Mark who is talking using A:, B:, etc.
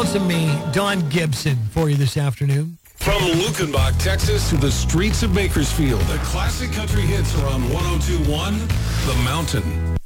A: She's a Me, Dawn Gibson, for you this afternoon.
B: From Lukenbach, Texas, to the streets of Bakersfield, the classic country hits are on 102.1 The Mountain.